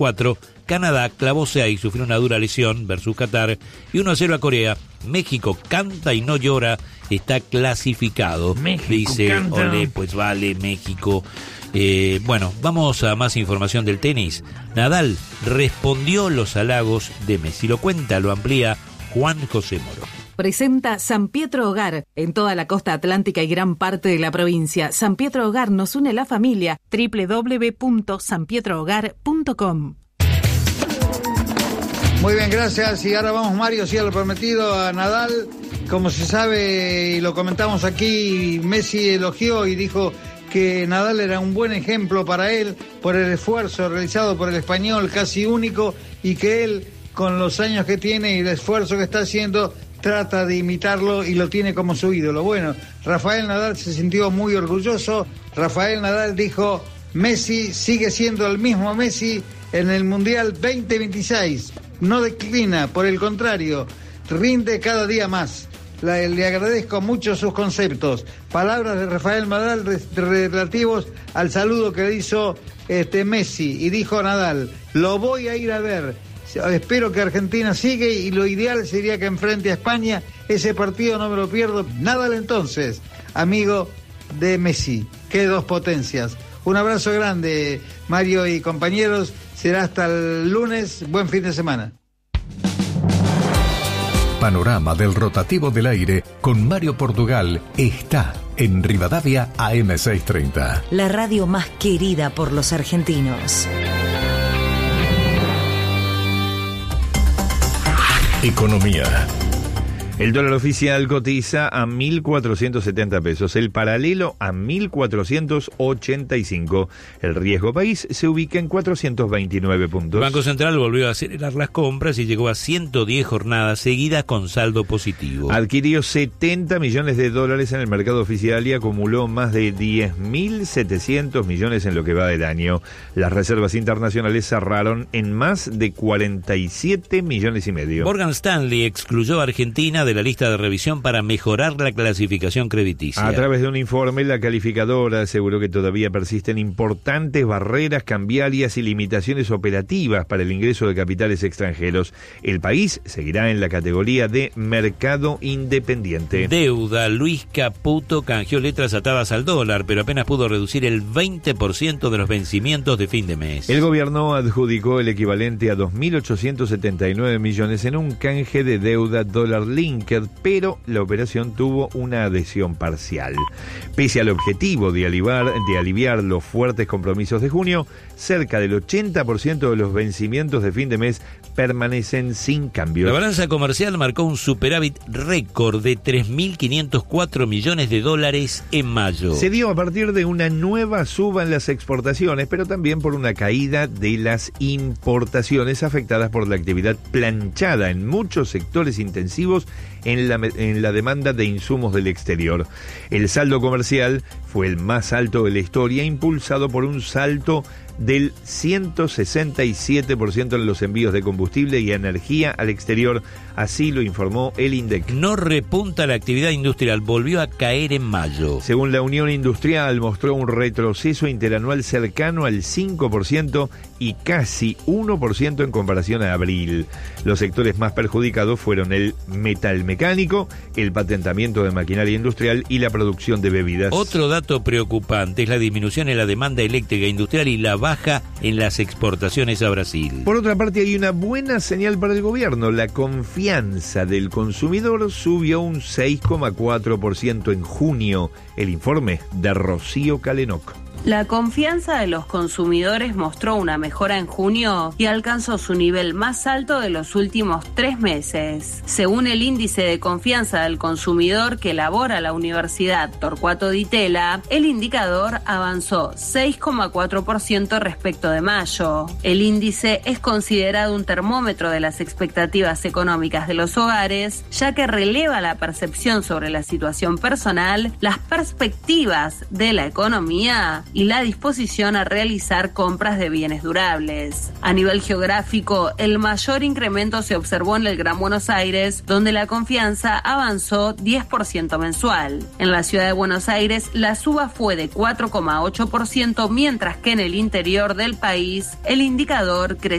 4, Canadá clavó 6, sufrió una dura lesión versus Qatar, y 1-0 a Corea. México canta y no llora, está clasificado. México dice canta. Olé, pues vale, México. Bueno, vamos a más información del tenis. Nadal respondió los halagos de Messi. Lo cuenta, lo amplía Juan José Moro. Presenta San Pietro Hogar en toda la costa atlántica y gran parte de la provincia. San Pietro Hogar nos une la familia. www.sanpietrohogar.com. Muy bien, gracias. Y ahora vamos, Mario, sí, a lo prometido, a Nadal. Como se sabe y lo comentamos aquí, Messi elogió y dijo que Nadal era un buen ejemplo para él por el esfuerzo realizado por el español, casi único, y que él, con los años que tiene y el esfuerzo que está haciendo, trata de imitarlo y lo tiene como su ídolo. Bueno, Rafael Nadal se sintió muy orgulloso. Rafael Nadal dijo: Messi sigue siendo el mismo Messi en el Mundial 2026. No declina, por el contrario, rinde cada día más. Le agradezco mucho sus conceptos. Palabras de Rafael Nadal relativos al saludo que le hizo Messi. Y dijo Nadal: lo voy a ir a ver. Espero que Argentina siga y lo ideal sería que enfrente a España. Ese partido no me lo pierdo. Nadal, entonces, amigo de Messi. Qué dos potencias. Un abrazo grande, Mario y compañeros. Será hasta el lunes. Buen fin de semana. Panorama del rotativo del aire con Mario Portugal está en Rivadavia AM630. La radio más querida por los argentinos. Economía. El dólar oficial cotiza a 1.470 pesos, el paralelo a 1.485. El riesgo país se ubica en 429 puntos. El Banco Central volvió a acelerar las compras y llegó a 110 jornadas seguidas con saldo positivo. Adquirió 70 millones de dólares en el mercado oficial y acumuló más de 10.700 millones en lo que va del año. Las reservas internacionales cerraron en más de 47 millones y medio. Morgan Stanley excluyó a Argentina de la lista de revisión para mejorar la clasificación crediticia. A través de un informe, la calificadora aseguró que todavía persisten importantes barreras cambiarias y limitaciones operativas para el ingreso de capitales extranjeros. El país seguirá en la categoría de mercado independiente. Deuda. Luis Caputo canjeó letras atadas al dólar, pero apenas pudo reducir el 20% de los vencimientos de fin de mes. El gobierno adjudicó el equivalente a 2.879 millones en un canje de deuda dólar linked, pero la operación tuvo una adhesión parcial. Pese al objetivo de aliviar los fuertes compromisos de junio, cerca del 80% de los vencimientos de fin de mes permanecen sin cambios. La balanza comercial marcó un superávit récord de 3.504 millones de dólares en mayo. Se dio a partir de una nueva suba en las exportaciones, pero también por una caída de las importaciones afectadas por la actividad planchada en muchos sectores intensivos en la demanda de insumos del exterior. El saldo comercial fue el más alto de la historia, impulsado por un salto del 167% en los envíos de combustible y energía al exterior, así lo informó el INDEC. No repunta la actividad industrial, volvió a caer en mayo. Según la Unión Industrial, mostró un retroceso interanual cercano al 5% y casi 1% en comparación a abril. Los sectores más perjudicados fueron el metal mecánico, el patentamiento de maquinaria industrial y la producción de bebidas. Otro dato preocupante es la disminución en la demanda eléctrica industrial y la baja en las exportaciones a Brasil. Por otra parte, hay una buena señal para el gobierno. La confianza del consumidor subió un 6,4% en junio. El informe de Rocío Calenoc. La confianza de los consumidores mostró una mejora en junio y alcanzó su nivel más alto de los últimos 3 meses. Según el índice de confianza del consumidor que elabora la Universidad Torcuato Di Tella, el indicador avanzó 6,4% respecto de mayo. El índice es considerado un termómetro de las expectativas económicas de los hogares, ya que releva la percepción sobre la situación personal, las perspectivas de la economía y la disposición a realizar compras de bienes durables. A nivel geográfico, el mayor incremento se observó en el Gran Buenos Aires, donde la confianza avanzó 10% mensual. En la ciudad de Buenos Aires, la suba fue de 4,8%, mientras que en el interior del país el indicador creció